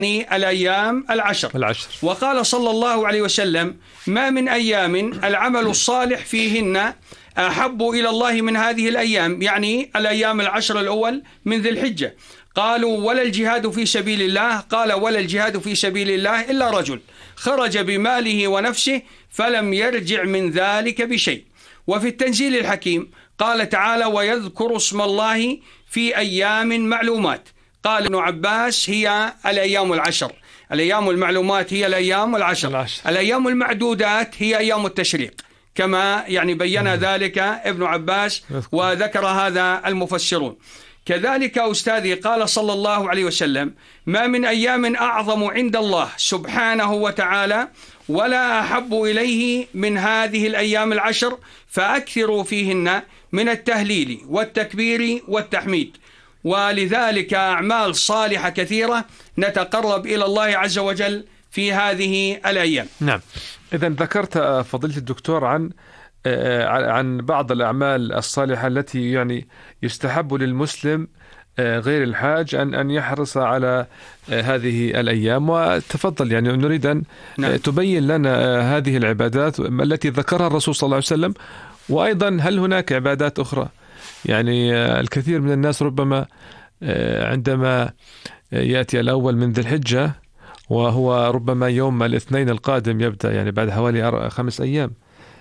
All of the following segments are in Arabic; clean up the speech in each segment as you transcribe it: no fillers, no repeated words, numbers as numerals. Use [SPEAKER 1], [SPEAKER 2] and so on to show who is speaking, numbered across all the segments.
[SPEAKER 1] الأيام العشر. وقال صلى الله عليه وسلم: ما من أيام العمل الصالح فيهن أحب إلى الله من هذه الأيام، يعني الأيام العشر الأول من ذي الحجة. قالوا: ولا الجهاد في سبيل الله؟ قال: ولا الجهاد في سبيل الله إلا رجل خرج بماله ونفسه فلم يرجع من ذلك بشيء. وفي التنزيل الحكيم قال تعالى: ويذكر اسم الله في أيام معلومات. قال ابن عباس: هي الأيام العشر. الأيام المعلومات هي الأيام العشر. الأيام المعدودات هي أيام التشريق، كما بين ذلك ابن عباس وذكر هذا المفسرون. كذلك أستاذي قال صلى الله عليه وسلم: ما من أيام أعظم عند الله سبحانه وتعالى ولا أحب إليه من هذه الأيام العشر، فأكثروا فيهن من التهليل والتكبير والتحميد. ولذلك أعمال صالحة كثيرة نتقرب إلى الله عز وجل في هذه الأيام.
[SPEAKER 2] نعم. إذن ذكرت فضيلة الدكتور عن بعض الأعمال الصالحة التي يستحب للمسلم غير الحاج أن يحرص على هذه الأيام، وتفضل نريد أن تبين لنا هذه العبادات التي ذكرها الرسول صلى الله عليه وسلم، وأيضا هل هناك عبادات أخرى؟ الكثير من الناس ربما عندما يأتي الأول من ذي الحجة، وهو ربما يوم الاثنين القادم يبدأ بعد حوالي 5 أيام،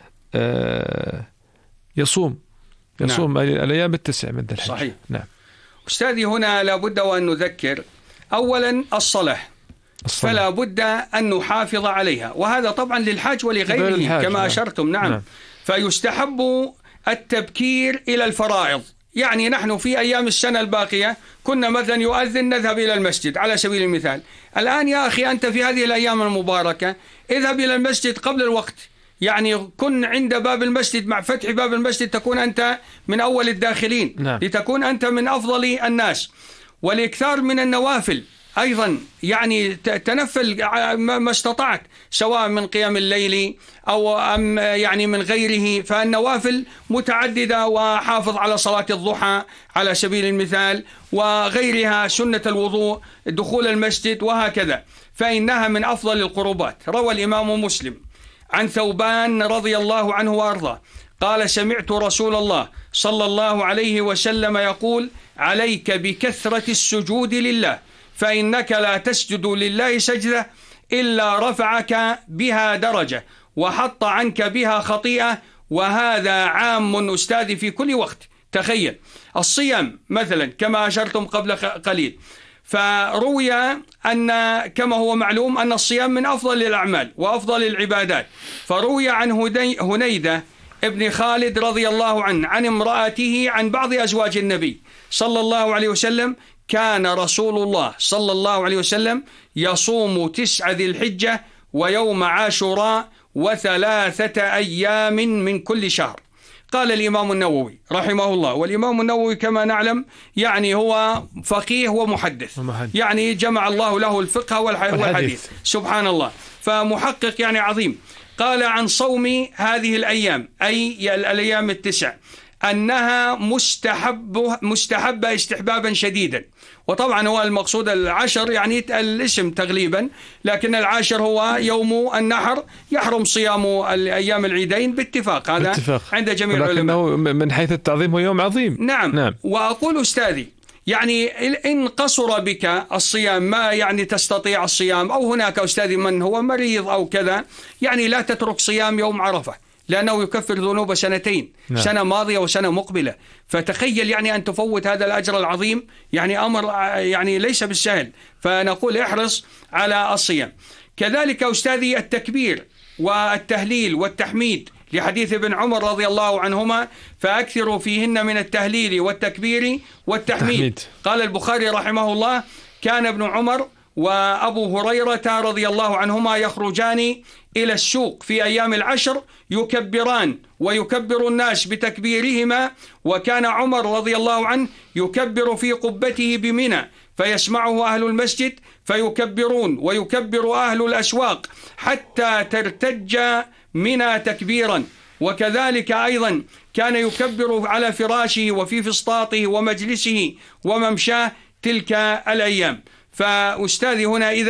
[SPEAKER 2] يصوم نعم. الأيام 9 من ذي الحجة.
[SPEAKER 1] صحيح.
[SPEAKER 2] نعم.
[SPEAKER 1] أستاذي هنا لابد وأن نذكر أولا الصلاة. فلا بد أن نحافظ عليها، وهذا طبعا للحاج ولغيره كما أشرتم. نعم. فيستحب التبكير إلى الفرائض. نحن في أيام السنة الباقية كنا مثلا يؤذن نذهب إلى المسجد على سبيل المثال. الآن يا أخي أنت في هذه الأيام المباركة اذهب إلى المسجد قبل الوقت، كن عند باب المسجد، مع فتح باب المسجد تكون أنت من أول الداخلين. نعم. لتكون أنت من أفضل الناس. والإكثار من النوافل أيضا، تنفل ما استطعت، سواء من قيام الليل أو من غيره، فالنوافل متعددة. وحافظ على صلاة الضحى على سبيل المثال وغيرها، سنة الوضوء، دخول المسجد، وهكذا، فإنها من أفضل القربات. روى الإمام مسلم عن ثوبان رضي الله عنه وأرضاه قال: سمعت رسول الله صلى الله عليه وسلم يقول: عليك بكثرة السجود لله، فإنك لا تسجد لله سجدة إلا رفعك بها درجة وحط عنك بها خطيئة. وهذا عام أستاذي في كل وقت. تخيل الصيام مثلا كما أشرتم قبل قليل، فروي أن كما هو معلوم أن الصيام من أفضل الأعمال وأفضل العبادات. فروي عن هنيدة ابن خالد رضي الله عنه عن امرأته عن بعض أزواج النبي صلى الله عليه وسلم: كان رسول الله صلى الله عليه وسلم يصوم 9 ذي الحجة ويوم عاشوراء و3 أيام من كل شهر. قال الإمام النووي رحمه الله، والإمام النووي كما نعلم هو فقيه ومحدث، جمع الله له الفقه والحديث، سبحان الله، فمحقق عظيم. قال عن صوم هذه الأيام، أي الأيام 9، أنها مستحبة استحبابا شديدا. وطبعا هو المقصود 10 الاسم تغليبا، لكن 10 هو يوم النحر، يحرم صيام الأيام العيدين باتفاق، هذا عند جميع العلماء.
[SPEAKER 2] من حيث التعظيم هو يوم عظيم.
[SPEAKER 1] نعم. وأقول أستاذي إن قصر بك الصيام، ما تستطيع الصيام، أو هناك أستاذي من هو مريض أو كذا، لا تترك صيام يوم عرفة، لأنه يكفر ذنوب 2،
[SPEAKER 2] نعم.
[SPEAKER 1] سنة ماضية وسنة مقبلة. فتخيل أن تفوت هذا الأجر العظيم، أمر ليس بالسهل. فنقول احرص على الصيام. كذلك أستاذي التكبير والتهليل والتحميد، لحديث ابن عمر رضي الله عنهما: فأكثروا فيهن من التهليل والتكبير والتحميد. قال البخاري رحمه الله: كان ابن عمر وأبو هريرة رضي الله عنهما يخرجان إلى السوق في أيام 10 يكبران ويكبر الناس بتكبيرهما، وكان عمر رضي الله عنه يكبر في قبته بمنى فيسمعه أهل المسجد فيكبرون، ويكبر أهل الأسواق حتى ترتج منى تكبيرا. وكذلك أيضا كان يكبر على فراشه وفي فسطاطه ومجلسه وممشاه تلك الأيام. فأستاذي هنا إذا